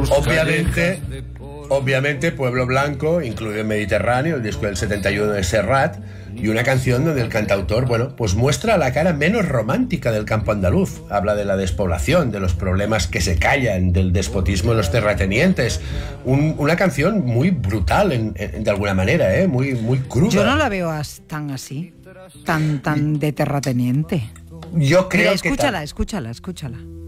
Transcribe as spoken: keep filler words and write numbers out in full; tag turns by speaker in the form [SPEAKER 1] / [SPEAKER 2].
[SPEAKER 1] Obviamente, obviamente Pueblo Blanco, incluido en Mediterráneo, el disco del setenta y uno de Serrat, y una canción donde el cantautor, bueno, pues muestra la cara menos romántica del campo andaluz. Habla de la despoblación, de los problemas que se callan, del despotismo de los terratenientes. Un, una canción muy brutal, en, en, de alguna manera, ¿eh? Muy, muy cruda.
[SPEAKER 2] Yo no la veo as, tan así, tan, tan de terrateniente.
[SPEAKER 1] Yo creo
[SPEAKER 2] Mira, escúchala,
[SPEAKER 1] que...
[SPEAKER 2] escúchala, escúchala.